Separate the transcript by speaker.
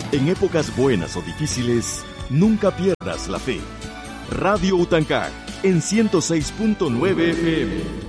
Speaker 1: En épocas buenas o difíciles, nunca pierdas la fe. Radio Utancar, en 106.9 FM.